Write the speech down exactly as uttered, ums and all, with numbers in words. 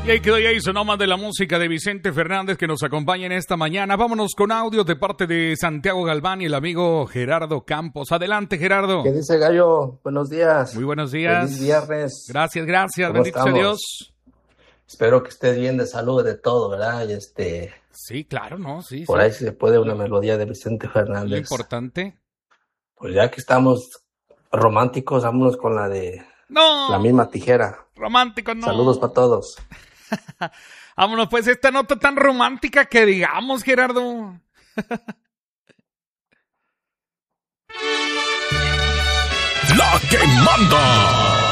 Y ahí quedó Jason, nomás de la música de Vicente Fernández que nos acompaña en esta mañana. Vámonos con audio de parte de Santiago Galván y el amigo Gerardo Campos. Adelante, Gerardo. ¿Qué dice, Gallo? Buenos días. Muy buenos días. Feliz viernes. Gracias, gracias. ¿Cómo Bendito sea estamos? Dios. Espero que estés bien de salud, de todo, ¿verdad? Y este, Sí, claro, ¿no? Sí, por sí. ahí se puede una melodía de Vicente Lo Fernández. importante. Pues ya que estamos románticos, vámonos con la de No. La Misma Tijera. Romántico, no. Saludos para todos. Vámonos, pues, esta nota tan romántica que digamos, Gerardo. La que manda.